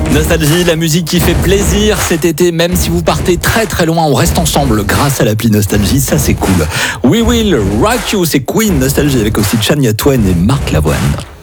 Nostalgie, la musique qui fait plaisir cet été, même si vous partez très très loin, on reste ensemble grâce à l'appli Nostalgie, ça c'est cool. We Will Rock You, c'est Queen Nostalgie avec aussi Shania Twain et Marc Lavoine.